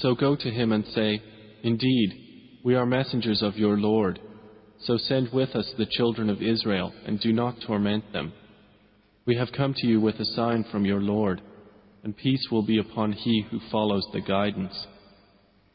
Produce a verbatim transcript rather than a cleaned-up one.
So go to him and say, Indeed, we are messengers of your Lord. So send with us the children of Israel and do not torment them. We have come to you with a sign from your Lord, and peace will be upon he who follows the guidance.